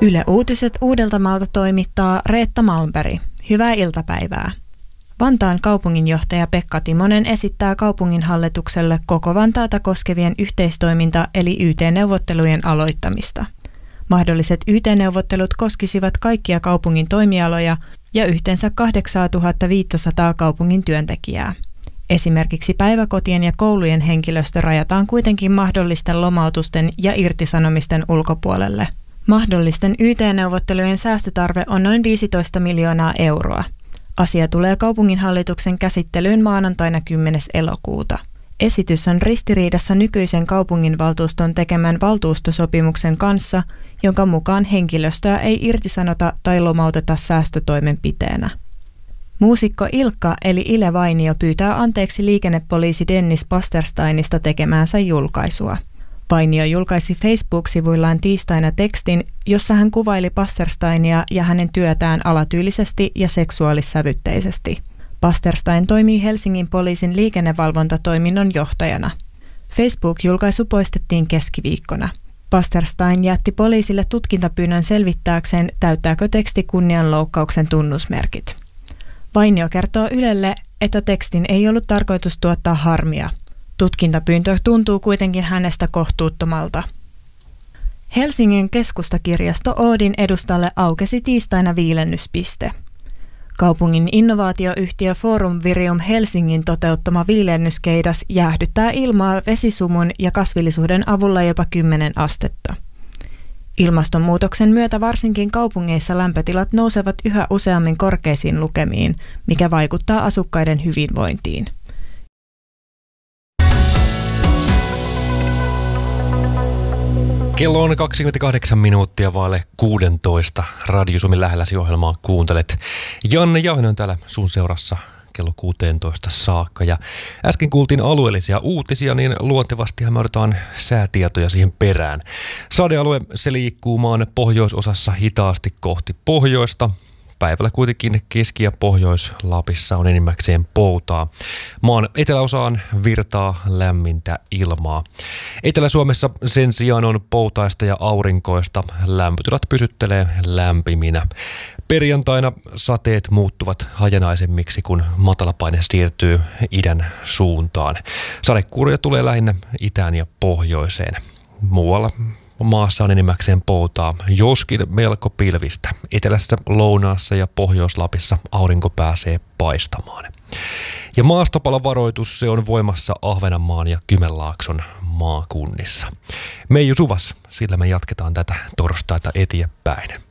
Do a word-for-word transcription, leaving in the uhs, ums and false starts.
Yle Uutiset Uudeltamaalta toimittaa Reetta Malmberg. Hyvää iltapäivää. Vantaan kaupunginjohtaja Pekka Timonen esittää kaupunginhallitukselle koko Vantaata koskevien yhteistoiminta- eli Y T-neuvottelujen aloittamista. Mahdolliset Y T-neuvottelut koskisivat kaikkia kaupungin toimialoja ja yhteensä kahdeksantuhatta kaupungin työntekijää. Esimerkiksi päiväkotien ja koulujen henkilöstö rajataan kuitenkin mahdollisten lomautusten ja irtisanomisten ulkopuolelle. Mahdollisten Y T-neuvottelujen säästötarve on noin viisitoista miljoonaa euroa. Asia tulee kaupunginhallituksen käsittelyyn maanantaina kymmenes elokuuta. Esitys on ristiriidassa nykyisen kaupunginvaltuuston tekemän valtuustosopimuksen kanssa, jonka mukaan henkilöstöä ei irtisanota tai lomauteta säästötoimenpiteenä. Muusikko Ilkka eli Ile Vainio pyytää anteeksi liikennepoliisi Dennis Pastersteinista tekemäänsä julkaisua. Vainio julkaisi Facebook-sivuillaan tiistaina tekstin, jossa hän kuvaili Pastersteinia ja hänen työtään alatyylisesti ja seksuaalissävytteisesti. Pasterstein toimii Helsingin poliisin liikennevalvontatoiminnon johtajana. Facebook-julkaisu poistettiin keskiviikkona. Pasterstein jätti poliisille tutkintapyynnön selvittääkseen, täyttääkö teksti kunnianloukkauksen tunnusmerkit. Vainio kertoo Ylelle, että tekstin ei ollut tarkoitus tuottaa harmia. Tutkintapyyntö tuntuu kuitenkin hänestä kohtuuttomalta. Helsingin keskustakirjasto Oodin edustalle aukesi tiistaina viilennyspiste. Kaupungin innovaatioyhtiö Forum Virium Helsingin toteuttama viilennyskeidas jäähdyttää ilmaa vesisumun ja kasvillisuuden avulla jopa kymmenen astetta. Ilmastonmuutoksen myötä varsinkin kaupungeissa lämpötilat nousevat yhä useammin korkeisiin lukemiin, mikä vaikuttaa asukkaiden hyvinvointiin. Kello on kaksikymmentäkahdeksan minuuttia vaille kuusitoista. Radio Suomen lähelläsi ohjelmaa kuuntelet. Janne Jauhinen on täällä sun seurassa kello kuusitoista saakka. Ja äsken kuultiin alueellisia uutisia, niin luontevastihan me odotetaan säätietoja siihen perään. Sadealue se liikkuu maan pohjoisosassa hitaasti kohti pohjoista. Päivällä kuitenkin Keski- ja Pohjois-Lapissa on enimmäkseen poutaa. Maan eteläosaan virtaa lämmintä ilmaa. Etelä-Suomessa sen sijaan on poutaista ja aurinkoista. Lämpötilat pysyttelee lämpiminä. Perjantaina sateet muuttuvat hajanaisemmiksi, kun matalapaine siirtyy idän suuntaan. Sadekuuria tulee lähinnä itään ja pohjoiseen. Muualla maassa on enimmäkseen poutaa, joskin melko pilvistä. Etelässä, lounaassa ja Pohjois-Lapissa aurinko pääsee paistamaan. Ja maastopalovaroitus se on voimassa Ahvenanmaan ja Kymenlaakson maakunnissa. Meiju Suvas, sillä me jatketaan tätä torstaita eteenpäin.